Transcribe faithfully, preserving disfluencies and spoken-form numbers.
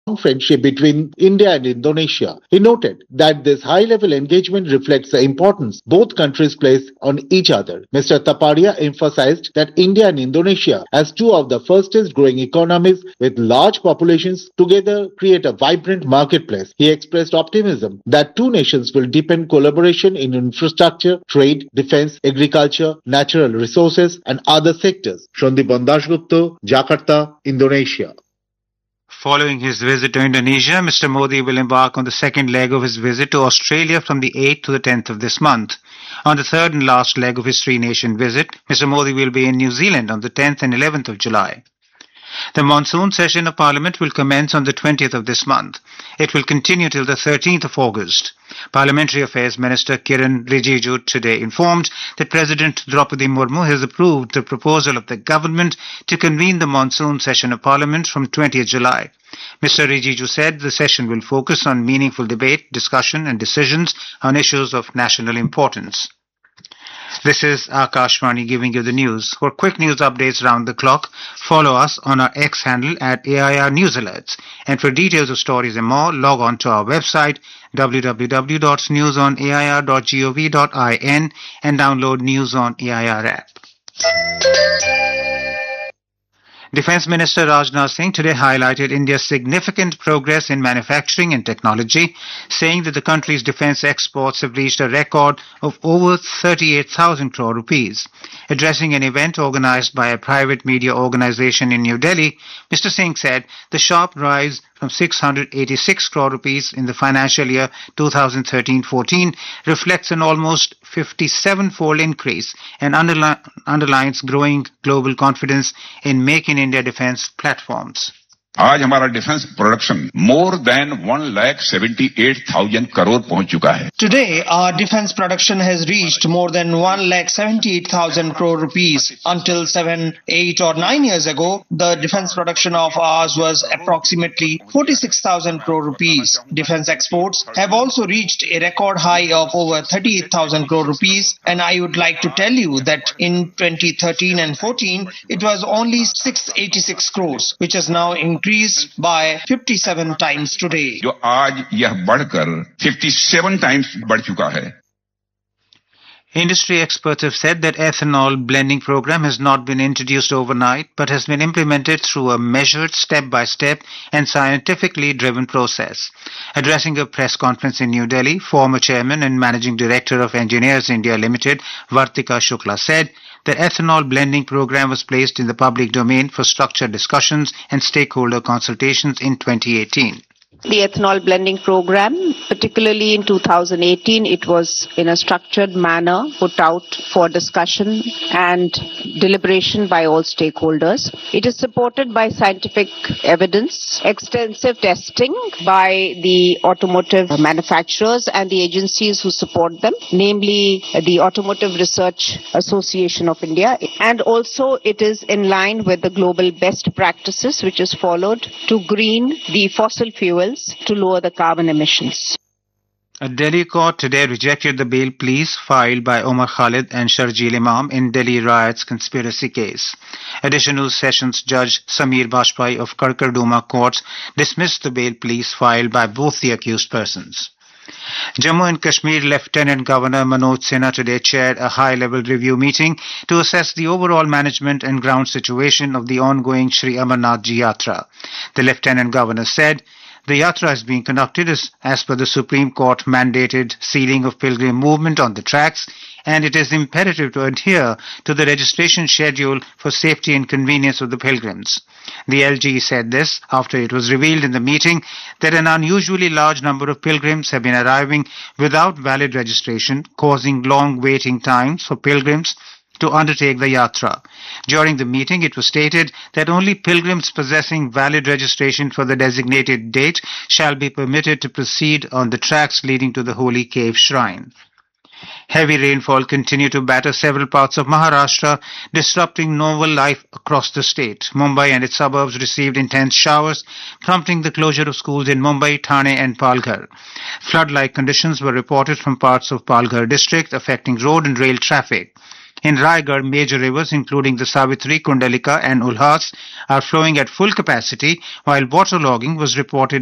friendship between India and Indonesia. He noted that this high-level engagement reflects the importance both countries place on each other. Mister Taparia emphasized that India and Indonesia, as two of the fastest growing economies with large populations, together create a vibrant marketplace. He expressed optimism that two nations will deepen collaboration in infrastructure, trade, defense, agriculture, natural resources, and other sectors. Shandip Bandashgupta, Jakarta, Indonesia. Following his visit to Indonesia, Mister Modi will embark on the second leg of his visit to Australia from the eighth to the tenth of this month. On the third and last leg of his three-nation visit, Mister Modi will be in New Zealand on the tenth and eleventh of July. The monsoon session of Parliament will commence on the twentieth of this month. It will continue till the thirteenth of August. Parliamentary Affairs Minister Kiran Rijiju today informed that President Draupadi Murmu has approved the proposal of the government to convene the monsoon session of Parliament from twentieth of July. Mister Rijiju said the session will focus on meaningful debate, discussion and decisions on issues of national importance. This is Akashvani giving you the news. For quick news updates round the clock, follow us on our X handle at A I R News Alerts. And for details of stories and more, log on to our website w w w dot news on a i r dot gov dot in and download News on A I R app. Defence Minister Rajnath Singh today highlighted India's significant progress in manufacturing and technology, saying that the country's defence exports have reached a record of over thirty-eight thousand crore rupees. Addressing an event organised by a private media organisation in New Delhi, Mister Singh said the sharp rise from six hundred eighty-six crore rupees in the financial year twenty thirteen fourteen reflects an almost fifty-seven-fold increase and underli- underlines growing global confidence in Make in India defence platforms. आज हमारा defence production more than one lakh seventy-eight thousand crore पहुंच चुका है. Today, our defense production has reached more than one lakh seventy-eight thousand crore rupees. Until seven, eight or nine years ago, the defense production of ours was approximately forty-six thousand crore rupees. Defense exports have also reached a record high of over thirty-eight thousand crore rupees. And I would like to tell you that in twenty thirteen and fourteen, it was only six hundred eighty-six crores, which has now increased increased by fifty-seven times today. जो आज यह बढ़कर fifty-seven times बढ़ चुका है. Industry experts have said that ethanol blending program has not been introduced overnight but has been implemented through a measured step-by-step and scientifically driven process. Addressing a press conference in New Delhi, former chairman and managing director of Engineers India Limited, Vartika Shukla, said the ethanol blending program was placed in the public domain for structured discussions and stakeholder consultations in twenty eighteen. The ethanol blending program, particularly in two thousand eighteen, it was in a structured manner put out for discussion and deliberation by all stakeholders. It is supported by scientific evidence, extensive testing by the automotive manufacturers and the agencies who support them, namely the Automotive Research Association of India. And also it is in line with the global best practices which is followed to green the fossil fuels to lower the carbon emissions. A Delhi court today rejected the bail pleas filed by Omar Khalid and Sharjeel Imam in Delhi riots conspiracy case. Additional Sessions Judge Sameer Bajpai of Karkarduma courts dismissed the bail pleas filed by both the accused persons. Jammu and Kashmir Lieutenant Governor Manoj Sinha today chaired a high-level review meeting to assess the overall management and ground situation of the ongoing Shri Amarnath Ji Yatra. The Lieutenant Governor said the Yatra is being conducted as, as per the Supreme Court mandated sealing of pilgrim movement on the tracks, and it is imperative to adhere to the registration schedule for safety and convenience of the pilgrims. The L G said this after it was revealed in the meeting that an unusually large number of pilgrims have been arriving without valid registration, causing long waiting times for pilgrims to undertake the yatra. During the meeting, it was stated that only pilgrims possessing valid registration for the designated date shall be permitted to proceed on the tracks leading to the holy cave shrine. Heavy rainfall continued to batter several parts of Maharashtra, disrupting normal life across the state. Mumbai and its suburbs received intense showers, prompting the closure of schools in Mumbai, Thane and Palghar. Flood-like conditions were reported from parts of Palghar district, affecting road and rail traffic. In Raigad, major rivers including the Savitri, Kundalika and Ulhas are flowing at full capacity, while waterlogging was reported